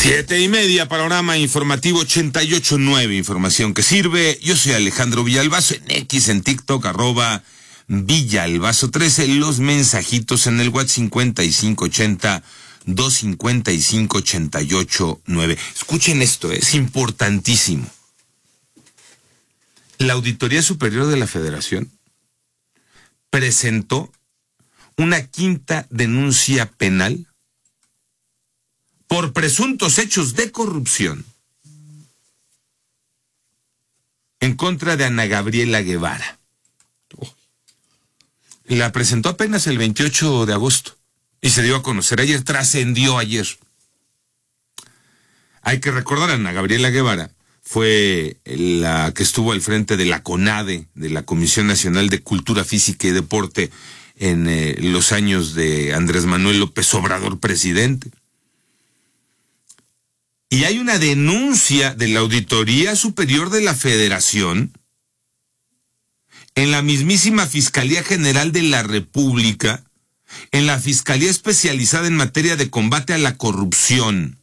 7:30, panorama informativo 88.9, información que sirve. Yo soy Alejandro Villalbazo, en X, en TikTok, @Villalbazo13, los mensajitos en el WhatsApp 5580-255-889. Escuchen esto, es importantísimo. La Auditoría Superior de la Federación presentó una quinta denuncia penal por presuntos hechos de corrupción en contra de Ana Gabriela Guevara. La presentó apenas el 28 de agosto y se dio a conocer ayer, trascendió ayer. Hay que recordar, Ana Gabriela Guevara fue la que estuvo al frente de la CONADE, de la Comisión Nacional de Cultura Física y Deporte, en los años de Andrés Manuel López Obrador presidente. Y hay una denuncia de la Auditoría Superior de la Federación en la mismísima Fiscalía General de la República, en la Fiscalía Especializada en Materia de Combate a la Corrupción.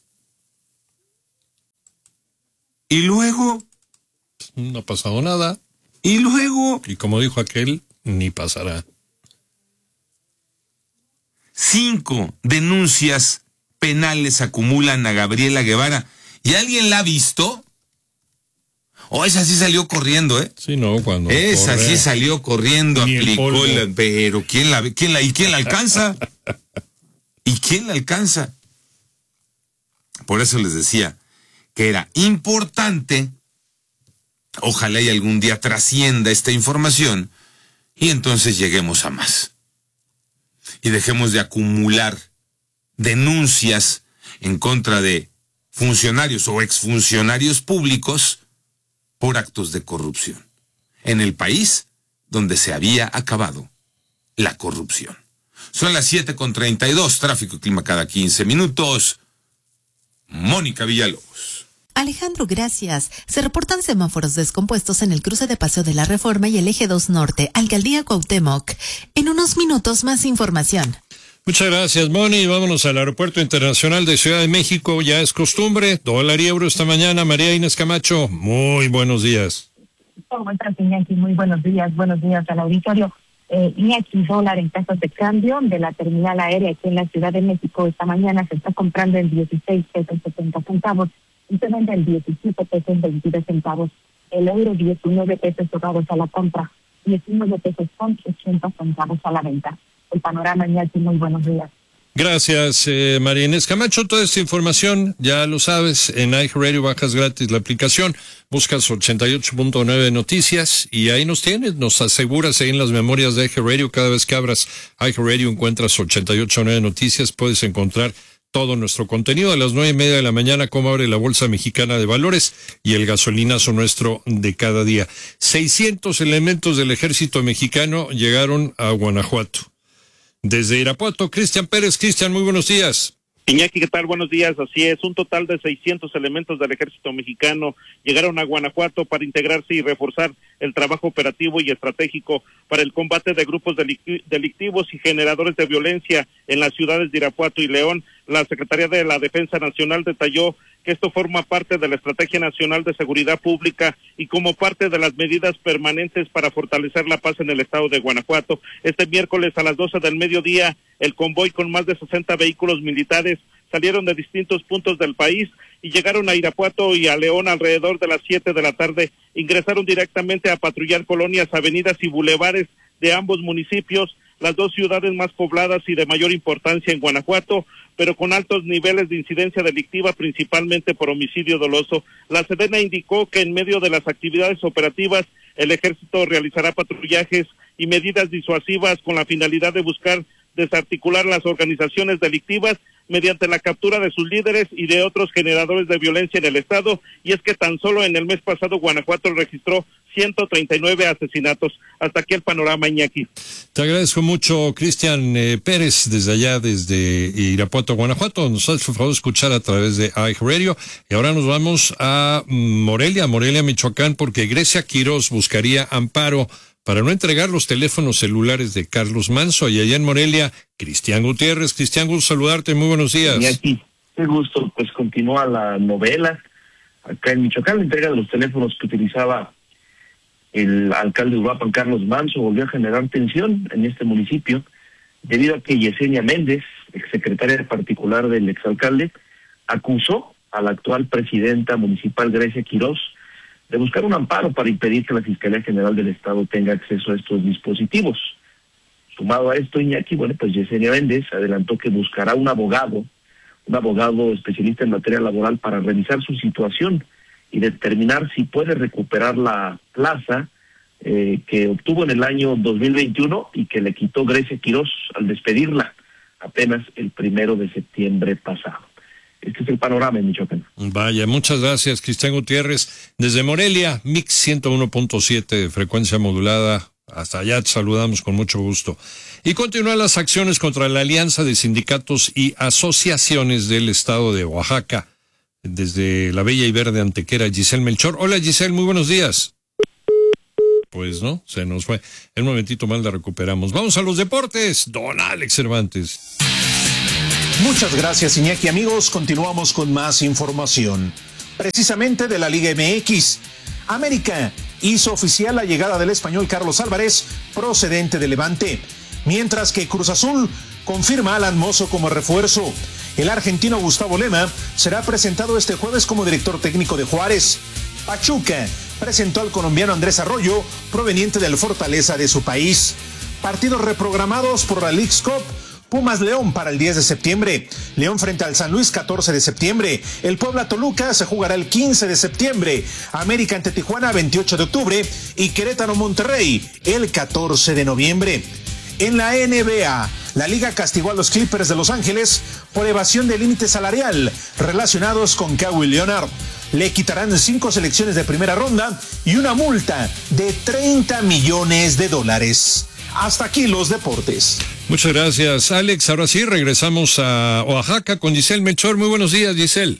Y luego... no ha pasado nada. Y luego... y como dijo aquel, ni pasará. 5 denuncias penales acumulan a Gabriela Guevara. ¿Y alguien la ha visto? Oh, esa sí salió corriendo, ¿eh? Sí, no, cuando esa corre, sí salió corriendo, aplicó pero ¿quién la alcanza? ¿Y quién la alcanza? Por eso les decía que era importante, ojalá y algún día trascienda esta información, y entonces lleguemos a más. Y dejemos de acumular denuncias en contra de funcionarios o exfuncionarios públicos por actos de corrupción en el país donde se había acabado la corrupción. Son las 7:32, tráfico y clima cada 15 minutos. Mónica Villalobos. Alejandro, gracias. Se reportan semáforos descompuestos en el cruce de Paseo de la Reforma y el Eje 2 Norte, Alcaldía Cuauhtémoc. En unos minutos más información. Muchas gracias, Moni. Vámonos al Aeropuerto Internacional de Ciudad de México. Ya es costumbre. Dólar y euro esta mañana. María Inés Camacho, muy buenos días. ¿Cómo estás, Iñaki? Muy buenos días al auditorio. Iñaki, dólar en tasas de cambio de la terminal aérea aquí en la Ciudad de México esta mañana se está comprando en 16 pesos 70 centavos y se vende en 17 pesos 22 centavos. El euro 19 pesos cerrados a la compra, 19 pesos con 80 centavos a la venta. El panorama, Iñaki, muy buenos días. Gracias, María Inés Camacho. Toda esta información, ya lo sabes, en iHeartRadio bajas gratis la aplicación, buscas 88.9 Noticias y ahí nos tienes, nos aseguras ahí en las memorias de iHeartRadio. Cada vez que abras iHeartRadio encuentras 88.9 Noticias, puedes encontrar todo nuestro contenido. A las 9:30 de la mañana, cómo abre la Bolsa Mexicana de Valores y el gasolinazo nuestro de cada día. 600 elementos del ejército mexicano llegaron a Guanajuato. Desde Irapuato, Cristian Pérez. Cristian, muy buenos días. Iñaki, ¿qué tal? Buenos días. Así es, un total de 600 elementos del ejército mexicano llegaron a Guanajuato para integrarse y reforzar el trabajo operativo y estratégico para el combate de grupos delictivos y generadores de violencia en las ciudades de Irapuato y León. La Secretaría de la Defensa Nacional detalló que esto forma parte de la Estrategia Nacional de Seguridad Pública y como parte de las medidas permanentes para fortalecer la paz en el estado de Guanajuato. Este miércoles a las 12 del mediodía, el convoy con más de 60 vehículos militares salieron de distintos puntos del país y llegaron a Irapuato y a León alrededor de las 7 de la tarde. Ingresaron directamente a patrullar colonias, avenidas y bulevares de ambos municipios, las dos ciudades más pobladas y de mayor importancia en Guanajuato, pero con altos niveles de incidencia delictiva, principalmente por homicidio doloso. La Sedena indicó que en medio de las actividades operativas, el ejército realizará patrullajes y medidas disuasivas con la finalidad de buscar desarticular las organizaciones delictivas mediante la captura de sus líderes y de otros generadores de violencia en el estado, y es que tan solo en el mes pasado Guanajuato registró 139 asesinatos. Hasta aquí el panorama, Iñaki. Te agradezco mucho, Cristian Pérez, desde allá, desde Irapuato, Guanajuato. Nos has por favor escuchar a través de iHeartRadio. Y ahora nos vamos a Morelia, Michoacán, porque Grecia Quirós buscaría amparo para no entregar los teléfonos celulares de Carlos Manso. Y allá en Morelia, Cristian Gutiérrez. Cristian, gusto saludarte, muy buenos días. Iñaki, Qué gusto, pues continúa la novela. Acá en Michoacán, la entrega de los teléfonos que utilizaba el alcalde de Uruapan, Carlos Manso, volvió a generar tensión en este municipio, debido a que Yesenia Méndez, exsecretaria particular del exalcalde, acusó a la actual presidenta municipal, Grecia Quirós, de buscar un amparo para impedir que la Fiscalía General del Estado tenga acceso a estos dispositivos. Sumado a esto, Iñaki, pues Yesenia Méndez adelantó que buscará un abogado especialista en materia laboral para revisar su situación y determinar si puede recuperar la plaza que obtuvo en el año 2021 y que le quitó Grecia Quirós al despedirla apenas el 1 de septiembre pasado. Este es el panorama en Michoacán. Vaya, muchas gracias, Cristian Gutiérrez. Desde Morelia, Mix 101.7 de frecuencia modulada. Hasta allá te saludamos con mucho gusto. Y continúan las acciones contra la Alianza de Sindicatos y Asociaciones del Estado de Oaxaca. Desde la bella y verde Antequera, Giselle Melchor. Hola, Giselle, muy buenos días. Pues no, se nos fue. En un momentito más la recuperamos. Vamos a los deportes. Don Alex Cervantes. Muchas gracias, Iñaki. Amigos, continuamos con más información. Precisamente de la Liga MX. América hizo oficial la llegada del español Carlos Álvarez, procedente de Levante, mientras que Cruz Azul confirma a Alan Mozo como refuerzo. El argentino Gustavo Lema será presentado este jueves como director técnico de Juárez. Pachuca presentó al colombiano Andrés Arroyo, proveniente del Fortaleza de su país. Partidos reprogramados por la Leagues Cup. Pumas León para el 10 de septiembre, León frente al San Luis 14 de septiembre, el Puebla Toluca se jugará el 15 de septiembre, América ante Tijuana 28 de octubre y Querétaro Monterrey el 14 de noviembre. En la NBA, la liga castigó a los Clippers de Los Ángeles por evasión de límite salarial relacionados con Kawhi Leonard. Le quitarán 5 selecciones de primera ronda y una multa de $30 millones. Hasta aquí los deportes. Muchas gracias, Alex. Ahora sí, regresamos a Oaxaca con Giselle Melchor. Muy buenos días, Giselle.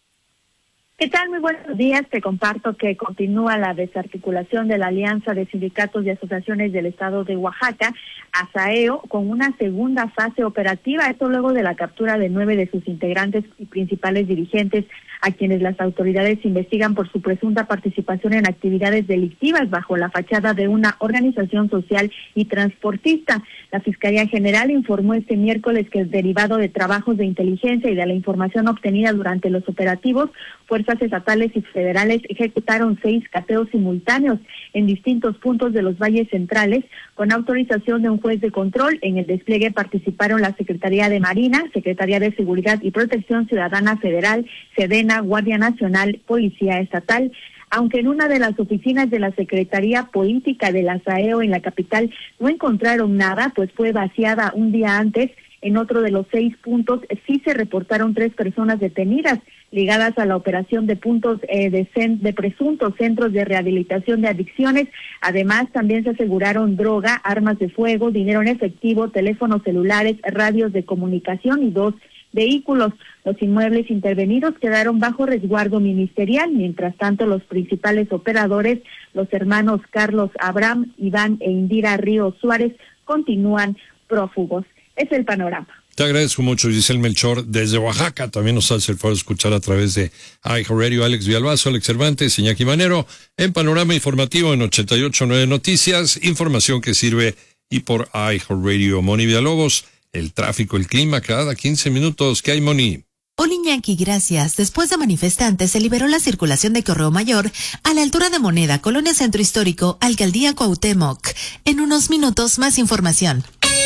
¿Qué tal? Muy buenos días. Te comparto que continúa la desarticulación de la Alianza de Sindicatos y Asociaciones del Estado de Oaxaca, ASAEO, con una segunda fase operativa. Esto luego de la captura de 9 de sus integrantes y principales dirigentes, a quienes las autoridades investigan por su presunta participación en actividades delictivas bajo la fachada de una organización social y transportista. La Fiscalía General informó este miércoles que, derivado de trabajos de inteligencia y de la información obtenida durante los operativos, fuerzas estatales y federales ejecutaron 6 cateos simultáneos en distintos puntos de los valles centrales, con autorización de un juez de control. En el despliegue participaron la Secretaría de Marina, Secretaría de Seguridad y Protección Ciudadana Federal, SEDENA, Guardia Nacional, Policía Estatal. Aunque en una de las oficinas de la Secretaría Política de la SAEO en la capital no encontraron nada, pues fue vaciada un día antes. En otro de los 6 puntos sí se reportaron 3 personas detenidas ligadas a la operación de puntos de presuntos centros de rehabilitación de adicciones. Además, también se aseguraron droga, armas de fuego, dinero en efectivo, teléfonos celulares, radios de comunicación y 2 vehículos. Los inmuebles intervenidos quedaron bajo resguardo ministerial. Mientras tanto, los principales operadores, los hermanos Carlos Abraham, Iván e Indira Ríos Suárez, continúan prófugos. Es el panorama. Te agradezco mucho, Giselle Melchor. Desde Oaxaca también nos hace el favor de escuchar a través de iHeartRadio. Alex Villalbazo, Alex Cervantes, Iñaki Manero, en Panorama Informativo en 88.9 Noticias, información que sirve y por iHeartRadio. Moni Villalobos, el tráfico, el clima, cada 15 minutos. ¿Qué hay, Moni? Hola, Iñaki, gracias. Después de manifestantes, se liberó la circulación de Correo Mayor a la altura de Moneda, Colonia Centro Histórico, Alcaldía Cuauhtémoc. En unos minutos, más información.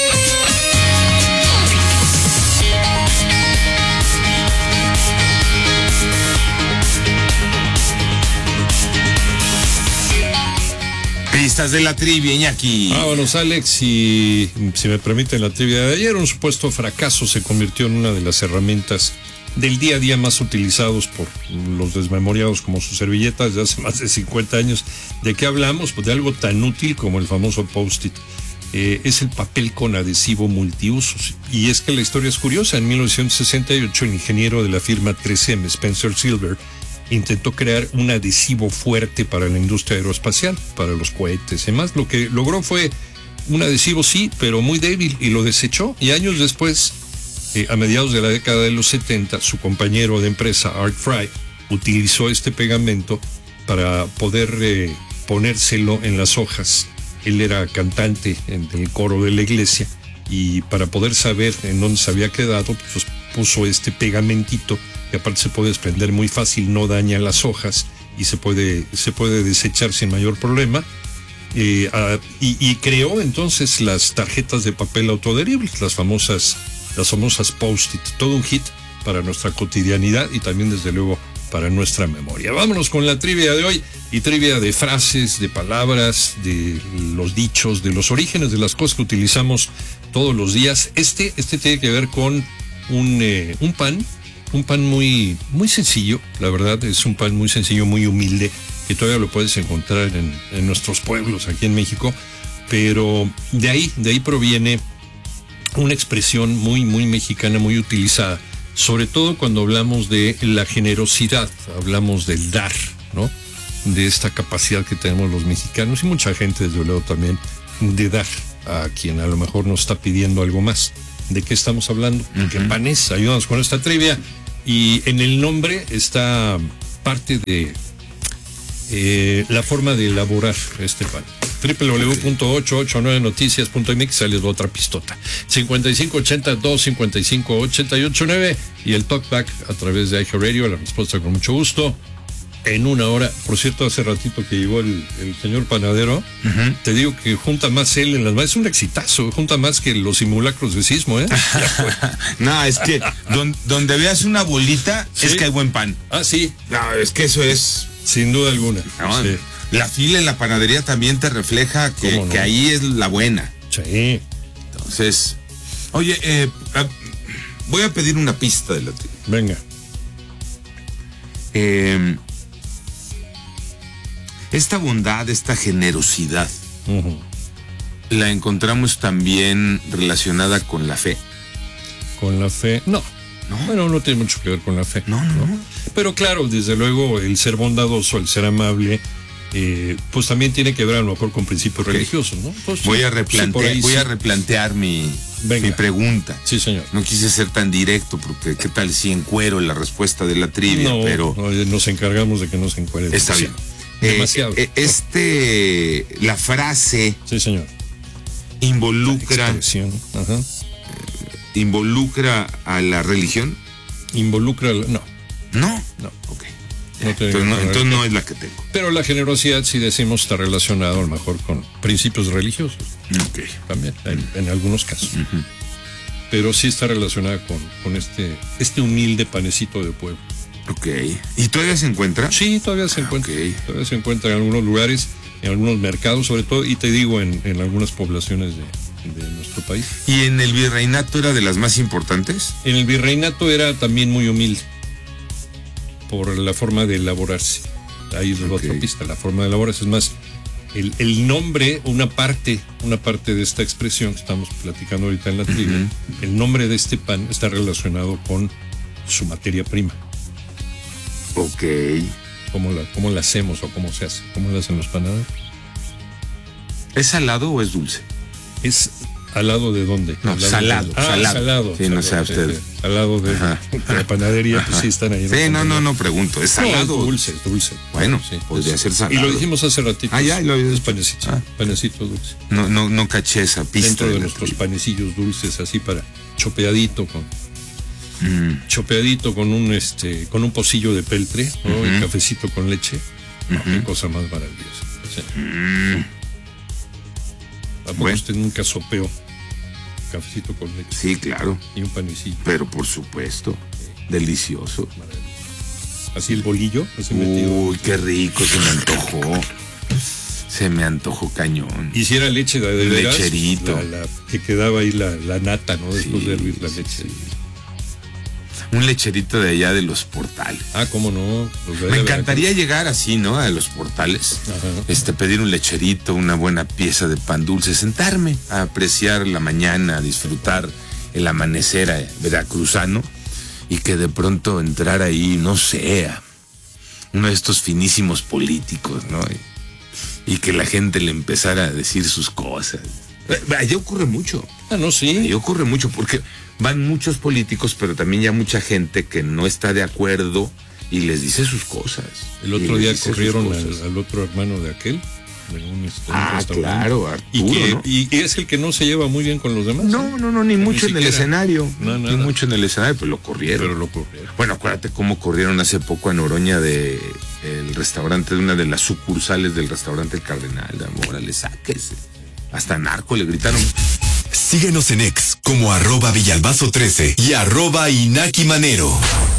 Pistas de la trivia, Iñaki. Vámonos, Alex, y si me permiten la trivia de ayer, un supuesto fracaso se convirtió en una de las herramientas del día a día más utilizados por los desmemoriados como sus servilletas de hace más de 50 años. ¿De qué hablamos? Pues de algo tan útil como el famoso Post-it. Es el papel con adhesivo multiusos. Y es que la historia es curiosa. En 1968, el ingeniero de la firma 3M, Spencer Silver, intentó crear un adhesivo fuerte para la industria aeroespacial, para los cohetes y demás. Lo que logró fue un adhesivo, sí, pero muy débil, y lo desechó. Y años después a mediados de la década de los 70, su compañero de empresa, Art Fry, utilizó este pegamento para poder ponérselo en las hojas. Él era cantante del coro de la iglesia y para poder saber en dónde se había quedado, pues puso este pegamentito que aparte se puede desprender muy fácil, no daña las hojas y se puede desechar sin mayor problema. Y creó entonces las tarjetas de papel autoadheribles, las famosas Post-it, todo un hit para nuestra cotidianidad y también desde luego para nuestra memoria. Vámonos con la trivia de hoy y trivia de frases, de palabras, de los dichos, de los orígenes de las cosas que utilizamos todos los días. Este tiene que ver con un pan muy, muy sencillo, la verdad, es un pan muy sencillo, muy humilde, que todavía lo puedes encontrar en nuestros pueblos aquí en México, pero de ahí proviene una expresión muy, muy mexicana, muy utilizada, sobre todo cuando hablamos de la generosidad, hablamos del dar, ¿no? De esta capacidad que tenemos los mexicanos y mucha gente, desde luego, también de dar a quien a lo mejor nos está pidiendo algo más. ¿De qué estamos hablando? ¿Qué pan es? Ayúdanos con esta trivia. Y en el nombre está parte de la forma de elaborar este pan. www.889noticias.mx, sale otra pistota. 5580-255-889 y el talkback a través de iHeartRadio. La respuesta con mucho gusto. En una hora, por cierto, hace ratito que llegó el señor panadero, te digo que junta más él en las manos, es un exitazo, junta más que los simulacros de sismo, ¿eh? No, es que donde veas una bolita, ¿sí? Es que hay buen pan. Ah, sí. No, es que eso es... Sin duda alguna. No, sí. La fila en la panadería también te refleja que ahí es la buena. Sí. Entonces, oye, voy a pedir una pista de la trivia. Venga. Esta bondad, esta generosidad, la encontramos también relacionada con la fe. ¿Con la fe? No. Bueno, no tiene mucho que ver con la fe. No. Pero claro, desde luego, el ser bondadoso, el ser amable, pues también tiene que ver a lo mejor con principios religiosos, ¿no? Pues, voy a replantear mi pregunta. Sí, señor. No quise ser tan directo porque qué tal si encuero la respuesta de la trivia, pero... No, nos encargamos de que no se encuere. Está bien. Demasiado. La frase... Sí, señor. Involucra a la religión. No. Ok. No entonces no es la que tengo. Pero la generosidad, si decimos, está relacionada a lo mejor con principios religiosos. Ok. También, en algunos casos. Pero sí está relacionada con este humilde panecito de pueblo. Ok. ¿Y todavía se encuentra? Sí, todavía se encuentra. Okay. Todavía se encuentra en algunos lugares, en algunos mercados, sobre todo, y te digo, en algunas poblaciones de nuestro país. ¿Y en el virreinato era de las más importantes? En el virreinato era también muy humilde por la forma de elaborarse. Ahí es la otra pista, la forma de elaborarse. Es más, el nombre, una parte de esta expresión que estamos platicando ahorita en la trivia, el nombre de este pan está relacionado con su materia prima. Ok. ¿Cómo la hacemos o cómo se hace? ¿Cómo la hacen los panaderos? ¿Es salado o es dulce? ¿Es al lado de dónde? No, salado. Salado. Sí, no sé usted. Al lado de la panadería, pues sí están ahí. Sí, no pregunto. ¿Es salado? No, es dulce. Bueno, sí, podría ser salado. Y lo dijimos hace ratito. Ya lo es panecito. Panecito dulce. No caché esa pista. Dentro de nuestros panecillos dulces, así para chopeadito con un pocillo de peltre, ¿no? El cafecito con leche. Qué cosa más maravillosa. Sí. ¿A poco usted nunca sopeó cafecito con leche? Sí, claro. Y un panecillo. Pero por supuesto, delicioso. Así el bolillo. Uy, qué rico, se me antojó cañón. Y si era leche de veras, lecherito. Que quedaba ahí la nata, ¿no? Después de hervir la leche. Sí. Un lecherito de allá de los Portales. Ah, ¿cómo no? Me encantaría llegar así, ¿no? A los Portales. Ajá. Pedir un lecherito, una buena pieza de pan dulce, sentarme a apreciar la mañana, a disfrutar el amanecer veracruzano y que de pronto entrar ahí, no sé, a uno de estos finísimos políticos, ¿no? Y que la gente le empezara a decir sus cosas. Allá ocurre mucho. No, sí. Allá ocurre mucho porque van muchos políticos, pero también ya mucha gente que no está de acuerdo y les dice sus cosas. El otro día corrieron al otro hermano de aquel. Claro, Arturo, ¿no? Y es el que no se lleva muy bien con los demás. No, ni mucho en el escenario. Ni mucho en el escenario, pero lo corrieron. Bueno, acuérdate cómo corrieron hace poco a Noroña de el restaurante, de una de las sucursales del restaurante El Cardenal. Órale, sáquese. Hasta narco le gritaron. Síguenos en X como @Villalbazo13 y @InakiManero.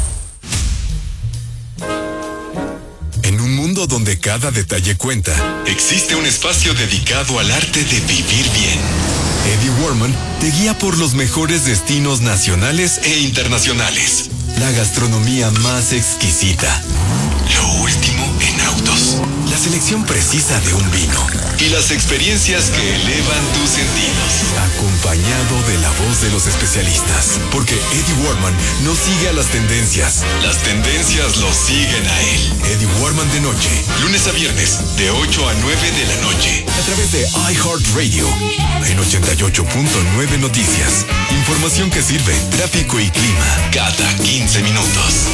En un mundo donde cada detalle cuenta, existe un espacio dedicado al arte de vivir bien. Eddie Warman te guía por los mejores destinos nacionales e internacionales. La gastronomía más exquisita. Lo último en autos. La selección precisa de un vino. Y las experiencias que elevan tus sentidos. Acompañado de la voz de los especialistas. Porque Eddie Warman no sigue a las tendencias. Las tendencias lo siguen a él. Eddie Warman de noche. Lunes a viernes, de 8 a 9 de la noche. A través de iHeartRadio. En 88.9 Noticias. Información que sirve, tráfico y clima. Cada 15 minutos.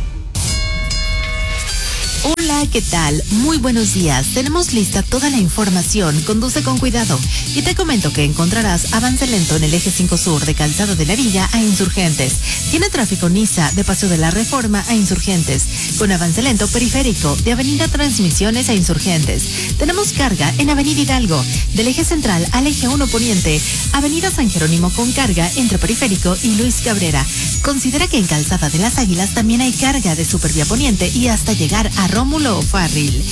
Hola, ¿qué tal? Muy buenos días. Tenemos lista toda la información. Conduce con cuidado. Y te comento que encontrarás avance lento en el eje 5 sur de Calzado de la Villa a Insurgentes. Tiene tráfico Niza de Paseo de la Reforma a Insurgentes. Con avance lento periférico de Avenida Transmisiones a Insurgentes. Tenemos carga en Avenida Hidalgo. Del eje central al eje 1 poniente. Avenida San Jerónimo con carga entre periférico y Luis Cabrera. Considera que en Calzada de las Águilas también hay carga de Supervía Poniente y hasta llegar a Rómulo O'Farrill.